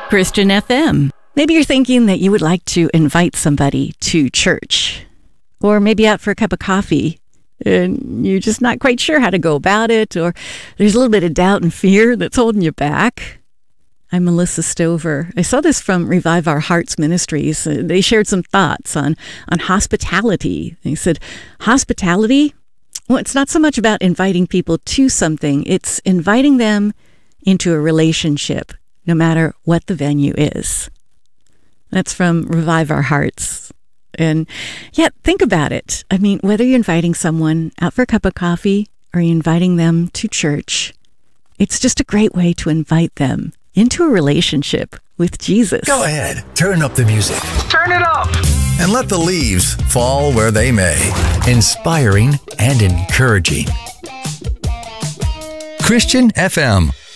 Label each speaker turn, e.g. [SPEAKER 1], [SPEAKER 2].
[SPEAKER 1] Christian FM. Maybe you're thinking that you would like to invite somebody to church, or maybe out for a cup of coffee, and you're just not quite sure how to go about it, or there's a little bit of doubt and fear that's holding you back. I'm Melissa Stover. I saw this from Revive Our Hearts Ministries. They shared some thoughts on hospitality. They said, hospitality, well, it's not so much about inviting people to something. It's inviting them into a relationship, no matter what the venue is. That's from Revive Our Hearts. And yeah, think about it. I mean, whether you're inviting someone out for a cup of coffee or you're inviting them to church, it's just a great way to invite them into a relationship with Jesus.
[SPEAKER 2] Go ahead, turn up the music.
[SPEAKER 3] Turn it up!
[SPEAKER 2] And let the leaves fall where they may. Inspiring and encouraging. Christian FM.